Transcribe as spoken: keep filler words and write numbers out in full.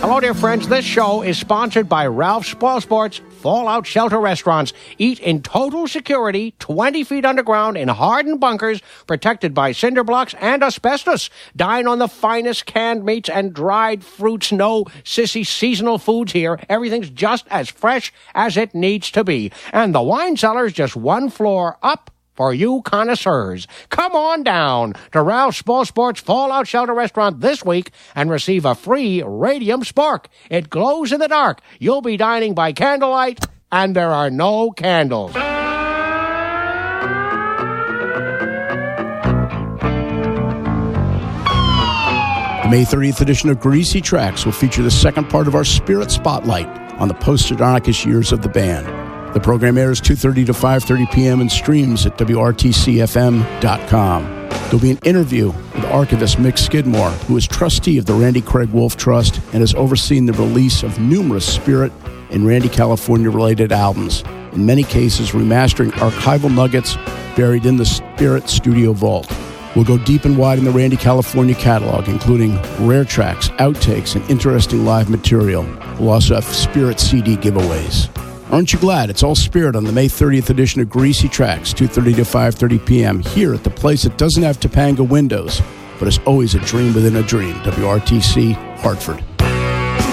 Hello, dear friends. This show is sponsored by Ralph's Spoil Sports Fallout Shelter Restaurants. Eat in total security, twenty feet underground in hardened bunkers, protected by cinder blocks and asbestos. Dine on the finest canned meats and dried fruits. No sissy seasonal foods here. Everything's just as fresh as it needs to be. And the wine cellar's just one floor up for you connoisseurs. Come on down to Ralph's Spoil Sports Fallout Shelter Restaurant this week and receive a free Radium Spark. It glows in the dark. You'll be dining by candlelight, and there are no candles. The May thirtieth edition of Greasy Tracks will feature the second part of our Spirit Spotlight on the post-Sardonicus years of the band. The program airs two thirty to five thirty p.m. and streams at W R T C F M dot com. There'll be an interview with archivist Mick Skidmore, who is trustee of the Randy Craig Wolf Trust and has overseen the release of numerous Spirit and Randy California-related albums, in many cases remastering archival nuggets buried in the Spirit studio vault. We'll go deep and wide in the Randy California catalog, including rare tracks, outtakes, and interesting live material. We'll also have Spirit C D giveaways. Aren't you glad it's all Spirit on the May thirtieth edition of Greasy Tracks, two thirty to five thirty p.m. here at the place that doesn't have Topanga windows, but is always a dream within a dream, W R T C, Hartford.